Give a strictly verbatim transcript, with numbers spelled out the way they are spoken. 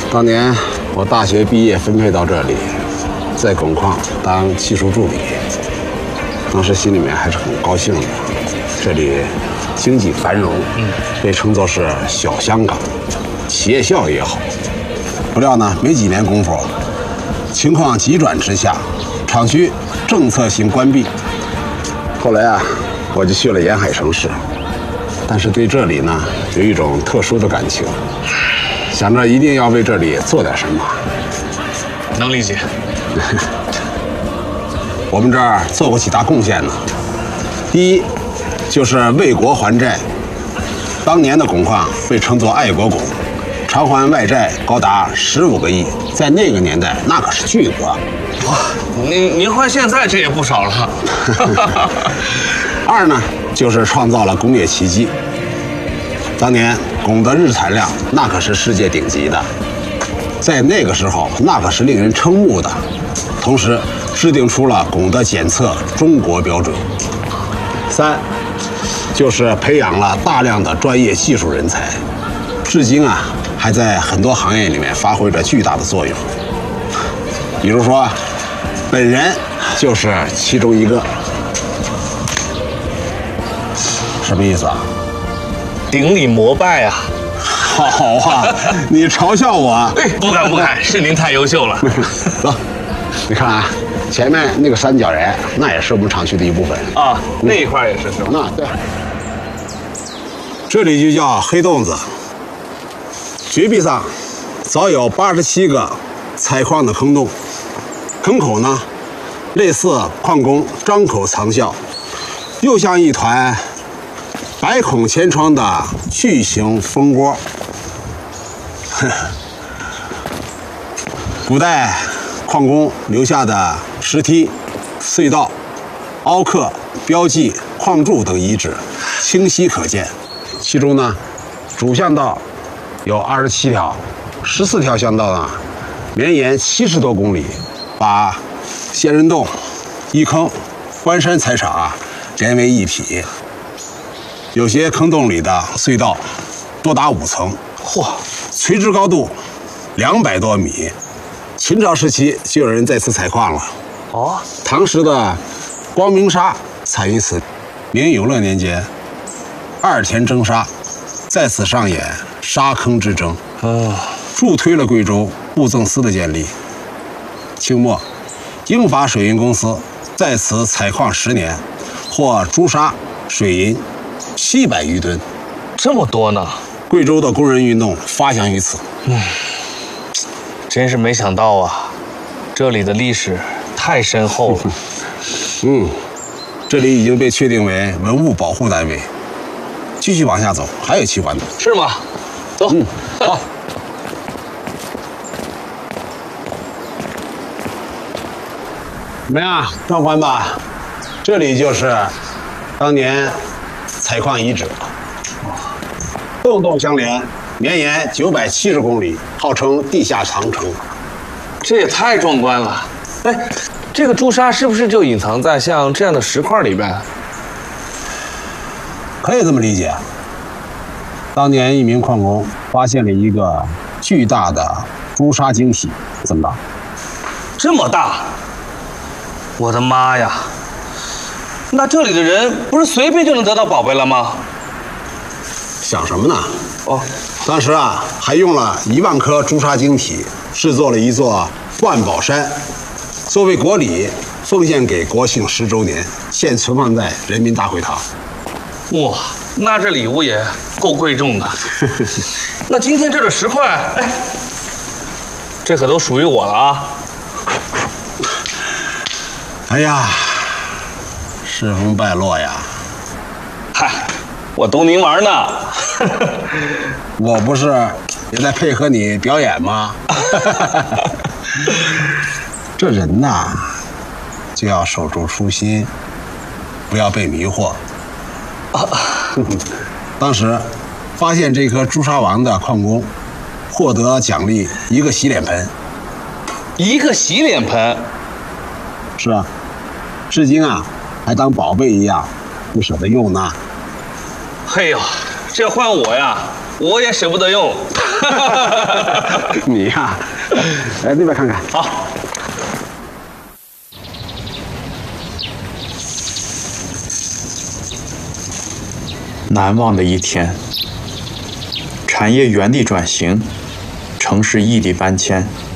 当年我大学毕业分配到这里，在汞矿当技术助理，当时心里面还是很高兴的。这里经济繁荣，被称作是小香港，企业效益也好。不料呢，没几年功夫，情况急转直下，厂区政策性关闭。后来啊，我就去了沿海城市，但是对这里呢有一种特殊的感情，想着一定要为这里做点什么。 能理解。 我们这儿做过几大贡献呢？第一，就是为国还债。当年的汞矿被称作爱国汞，偿还外债高达十五个亿，在那个年代那可是巨额。 哇，您您换现在这也不少了。 二呢，就是创造了工业奇迹。当年汞的日产量那可是世界顶级的，在那个时候那可是令人瞠目的。同时制定出了汞的检测中国标准。三，就是培养了大量的专业技术人才，至今啊还在很多行业里面发挥着巨大的作用。比如说，本人就是其中一个。什么意思啊？ 顶礼膜拜啊！ 好啊，你嘲笑我？ 哎，不敢不敢，是您太优秀了。 走，你看啊，前面那个三角岩，那也是我们厂区的一部分啊，那一块也是是吧？ 那对，这里就叫黑洞子。绝壁上早有八十七个采矿的坑洞，坑口呢，类似矿工张口藏笑，又像一团百孔千疮的巨型蜂窝。古代矿工留下的石梯、隧道、凹刻、标记、矿柱等遗址清晰可见。其中呢，主巷道有二十七条，十四条巷道呢绵延七十多公里，把仙人洞、一坑、关山采场啊连为一体。有些坑洞里的隧道多达五层，嚯，垂直高度两百多米。秦朝时期就有人在此采矿了。 哦， 唐时的光明沙产于此。明永乐年间，二田征沙在此上演沙坑之争， 哦， 助推了贵州布政司的建立。清末，英法水运公司在此采矿十年，获朱砂、水银七百余吨， 这么多呢！ 贵州的工人运动发祥于此。 嗯，真是没想到啊，这里的历史太深厚了。 嗯，这里已经被确定为文物保护单位。继续往下走，还有奇观呢。 是吗？走。 嗯，好。怎么样，壮观吧？这里就是当年采矿遗址，洞洞相连，绵延九百七十公里，号称地下长城。 这也太壮观了！哎，这个朱砂是不是就隐藏在像这样的石块里边？ 可以这么理解。当年一名矿工发现了一个巨大的朱砂晶体，这么大， 这么大！我的妈呀！那这里的人不是随便就能得到宝贝了吗？ 想什么呢？ 哦， 当时啊，还用了一万颗朱砂晶体制作了一座万宝山，作为国礼奉献给国庆十周年，现存放在人民大会堂。 哇，那这礼物也够贵重的。那今天这个石块，哎，这可都属于我了啊！ 哎呀，世风败落呀！ 嗨，我逗您玩呢。 我不是也在配合你表演吗？这人呐，就要守住初心，不要被迷惑。啊、当时发现这颗朱砂王的矿工获得奖励一个洗脸盆。 一个洗脸盆？ 是啊，至今啊还当宝贝一样不舍得用呢。 嘿呦，这换我呀， 我也舍不得用。 你呀，来那边看看。 好。 难忘的一天，产业原地转型，城市异地搬迁。